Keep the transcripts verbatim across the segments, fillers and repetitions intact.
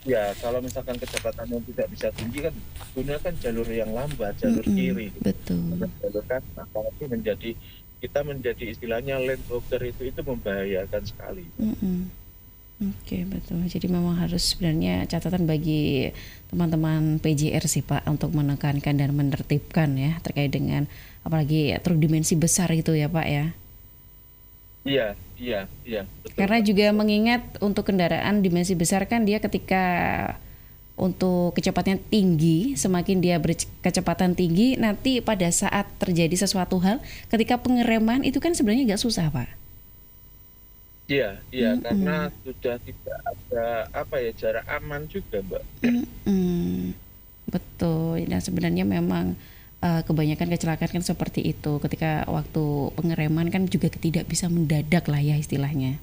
Ya, kalau misalkan kecepatannya tidak bisa tinggi kan, gunakan jalur yang lambat, jalur Mhm, kiri, bukan betul. jalur kanan. Apalagi menjadi kita menjadi istilahnya lane hogger itu itu membahayakan sekali, Mbak. Mhm. Oke, betul. Jadi memang harus sebenarnya catatan bagi teman-teman P J R sih Pak untuk menekankan dan menertibkan ya terkait dengan apalagi truk dimensi besar itu ya Pak ya. Iya iya iya, betul, Karena Mbak, juga betul. mengingat untuk kendaraan dimensi besar kan dia ketika untuk kecepatannya tinggi, semakin dia berkecepatan tinggi, nanti pada saat terjadi sesuatu hal, ketika pengereman itu kan sebenarnya nggak susah, Pak. Iya iya, karena Mhm, sudah tidak ada, apa ya, jarak aman juga, Mbak. mhm, betul. Nah sebenarnya memang eh, kebanyakan kecelakaan kan seperti itu. Ketika waktu pengereman kan juga tidak bisa mendadak lah ya istilahnya.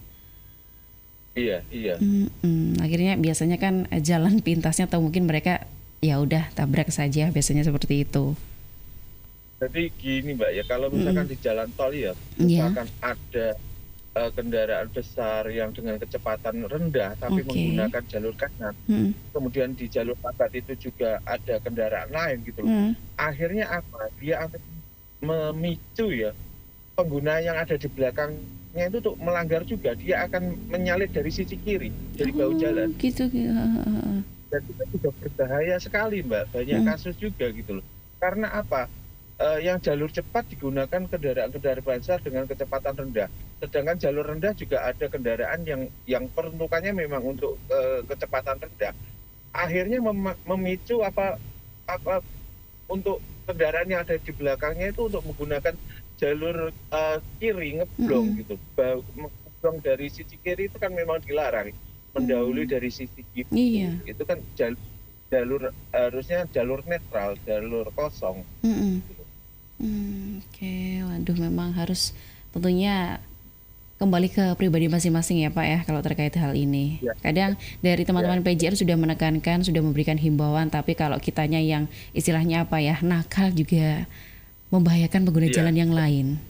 Iya iya. Mhm, akhirnya biasanya kan eh, jalan pintasnya atau mungkin mereka ya udah tabrak saja biasanya seperti itu. Jadi gini, Mbak, ya, kalau misalkan Mhm, di jalan tol ya, ya, misalkan ada Eee, kendaraan besar yang dengan kecepatan rendah, tapi oke. menggunakan jalur kanan, Mhm, kemudian di jalur lambat itu juga ada kendaraan lain gitu loh. mhm. Akhirnya apa, dia akan memicu ya, pengguna yang ada di belakangnya itu untuk melanggar juga, dia akan menyalip dari sisi kiri, dari bahu jalan. Oh gitu, heeh, heeh, heeh. Dan itu juga berbahaya sekali, Mbak, banyak Mhm, kasus juga gitu loh. Karena apa, eee, yang jalur cepat digunakan kendaraan-kendaraan besar dengan kecepatan rendah, sedangkan jalur rendah juga ada kendaraan yang yang peruntukannya memang untuk, eee, kecepatan rendah. Akhirnya mema memicu apa apa, untuk kendaraan yang ada di belakangnya itu untuk menggunakan jalur, eee, kiri ngeblong mhm. gitu, ba ngeblong dari sisi kiri itu kan memang dilarang, mendahului Mmm, dari sisi kiri iya, itu kan jal jalur harusnya jalur netral, jalur kosong, mhm. gitu. Mmm, oke. Waduh memang harus tentunya kembali ke pribadi masing-masing ya Pak ya kalau terkait hal ini. Iya Kadang dari iya teman-teman P J R sudah menekankan, sudah memberikan himbauan, tapi kalau kitanya yang istilahnya apa ya, nakal juga membahayakan pengguna iya. jalan yang lain.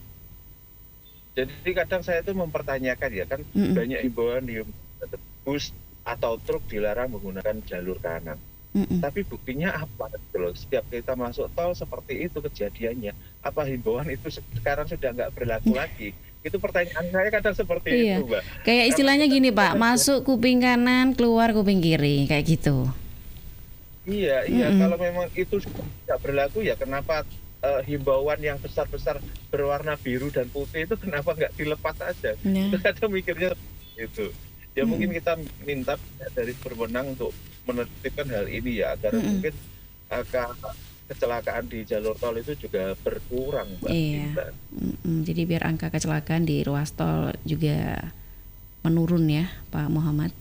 Jadi kadang saya tuh mempertanyakan ya, kan Mhm, banyak himbauan di bus atau truk dilarang menggunakan jalur kanan. mhm. Tapi buktinya apa gitu loh, setiap kita masuk tol seperti itu kejadiannya. Apa himbauan itu sekarang sudah nggak berlaku lagi? Itu pertanyaan saya kadang seperti itu, Iya, Mbak. kayak Karena istilahnya kita gini Pak, kadang masuk kuping kanan, keluar kuping kiri, kayak gitu. iya iya, Mhm, kalau memang itu sudah tidak berlaku ya kenapa, eee, himbauan yang besar-besar berwarna biru dan putih itu kenapa nggak dilepas aja? Itu nah, kadang mikirnya itu. Ya mungkin mhm, kita minta pihak dari berwenang untuk menertibkan hal ini ya, agar mhm, mungkin angka kecelakaan di jalur tol itu juga berkurang, Mbak, gitu iya, kan. mhm, jadi biar angka kecelakaan di ruas tol juga menurun ya Pak Muhammad.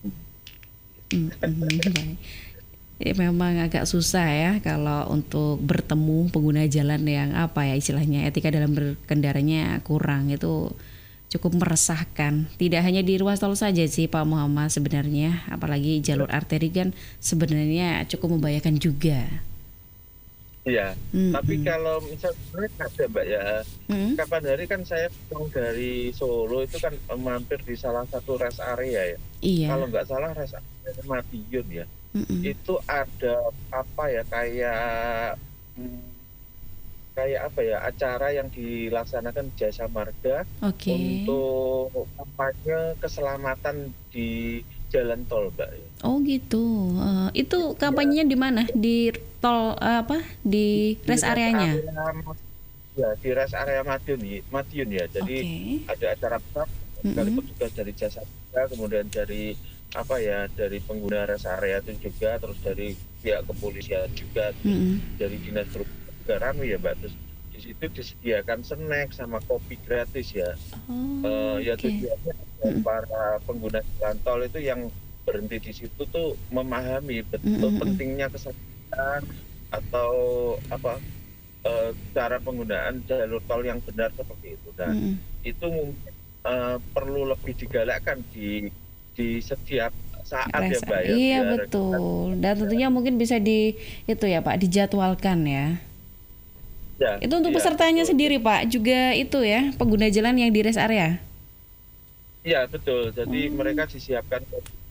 Mhm, baik. Ya, memang agak susah ya kalau untuk bertemu pengguna jalan yang apa ya istilahnya etika dalam berkendaranya kurang itu cukup meresahkan. Tidak hanya di ruas tol saja sih Pak Muhammad sebenarnya, apalagi jalur arteri kan sebenarnya cukup membahayakan juga. Iya, tapi Mm-mm. kalau misal sebenarnya ada, Mbak, ya, Mm-mm. kapan hari kan saya pulang dari Solo itu kan, eee, mampir di salah satu rest area ya, kalau Iya. nggak salah rest area Madiun ya, Mm-mm. itu ada apa ya, kayak, mmm, kayak apa ya, acara yang dilaksanakan Jasa Marga Oke. untuk kampanye keselamatan di jalan tol, Mbak, ya. Oh gitu. Eh, itu Iya, kampanyenya di mana? Di tol eh, apa? Di di rest rest areanya. area Ya, di rest area Madiun yi Madiun ya. Jadi Oke. ada acara besar sekali Mm-mm. petugas dari Jasa Marga, kemudian dari apa ya, dari pengguna rest area itu juga, terus dari pihak kepolisian juga, terus Mm-mm. dari dinas perhubungan juga rame ya, Mbak. Terus di situ disediakan snack sama kopi gratis ya. Eee, Oh, ya oke. tujuannya agar Mm-mm. para pengguna jalan tol itu yang berhenti di situ tuh memahami betul Mm-mm. pentingnya keselamatan atau apa, Eee, cara penggunaan jalur tol yang benar seperti itu. Nah, Mm-mm. itu mungkin, eee, perlu lebih digalakkan di di setiap saat ya, Rest Mbak, area. ya, Iya biar kita betul. Dan tentunya mungkin bisa di itu ya Pak, dijadwalkan ya. ya Itu untuk iya pesertanya betul. sendiri Pak, juga itu ya, pengguna jalan yang di rest area. Iya betul, jadi Oh, mereka disiapkan kopi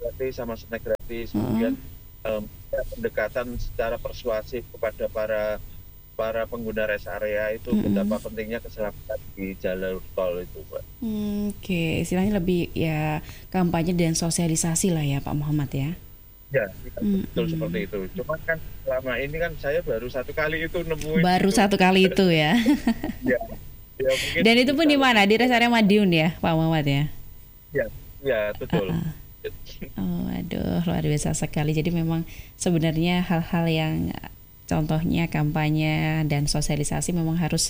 gratis sama snack gratis, Mm-mm. kemudian em, pendekatan secara persuasif kepada para para pengguna rest area itu Mm-mm. betapa pentingnya keselamatan di jalur tol itu, Mbak. Hmm, Oke, istilahnya lebih ya kampanye dan sosialisasi lah ya Pak Muhammad ya. Ya, ya, betul seperti Mm-mm. itu. Cuman kan selama ini kan saya baru satu kali itu nemuin Baru itu. satu kali itu ya. Ya, ya mungkin Dan itu pun di bisa mana? Di lebih. rest area Madiun ya Pak Muhammad ya. Ya, ya betul. Uh-uh. Oh, aduh, luar biasa sekali. Jadi memang sebenarnya hal-hal yang contohnya kampanye dan sosialisasi memang harus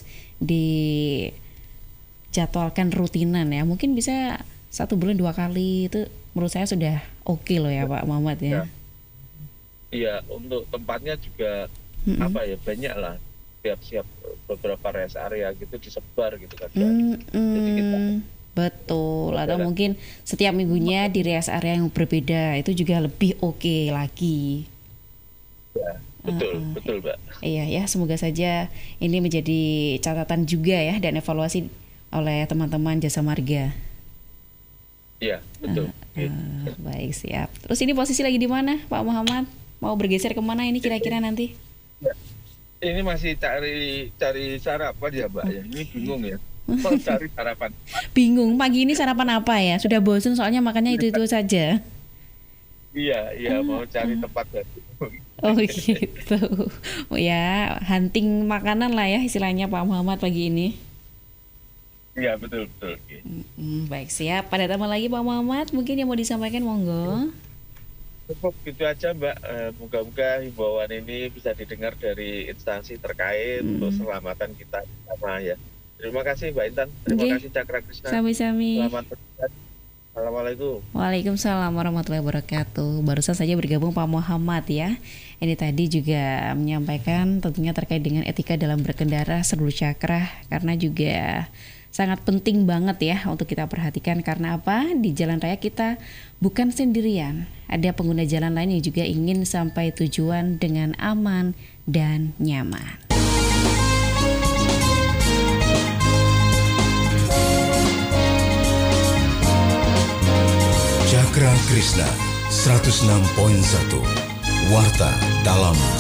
dijadwalkan rutinan ya. Mungkin bisa satu bulan dua kali itu menurut saya sudah oke loh ya Pak Muhammad ya. Ya, iya, untuk tempatnya juga Mm-mm. apa ya banyak lah. Siap-siap beberapa rest area gitu disebar gitu kan. Mbak. Jadi kita Mm-mm. Betul, atau jalan. mungkin setiap minggunya di rest area yang berbeda itu juga lebih oke lagi. Ya, betul, Uh-uh. betul, Mbak. Iya ya, semoga saja ini menjadi catatan juga ya dan evaluasi oleh teman-teman Jasa Marga. Iya, betul. Oke. Uh, baik, siap. Terus ini posisi lagi di mana Pak Muhammad? Mau bergeser kemana ini kira-kira nanti? Ya, ini masih cari cari sarapan ya, Mbak ya. Ini bingung ya. Mau cari sarapan. Bingung, pagi ini sarapan apa ya? Sudah bosen soalnya makannya itu-itu saja. Iya, iya mau cari tempat baru. Oh gitu. Oh ya, hunting makanan lah ya istilahnya Pak Muhammad pagi ini. Iya, betul, betul. Oke. Hmm, baik, siap. Pada tambah lagi Pak Muhammad, mungkin yang mau disampaikan monggo. Cukup gitu aja, Mbak. Eh, moga-moga himbauan ini bisa didengar dari instansi terkait untuk Hmm. keselamatan kita sama ya. Terima kasih, Mbak Intan. Terima Oke. kasih Cakra Krishna. Sami-sami. Selamat berjalan. Assalamualaikum. Waalaikumsalam warahmatullahi wabarakatuh. Barusan saja bergabung Pak Muhammad ya. Ini tadi juga menyampaikan tentunya terkait dengan etika dalam berkendara seluruh Cakra, karena juga sangat penting banget ya untuk kita perhatikan. Karena apa? Di jalan raya kita bukan sendirian. Ada pengguna jalan lain yang juga ingin sampai tujuan dengan aman dan nyaman. Cakra Krishna seratus enam koma satu Warta dalam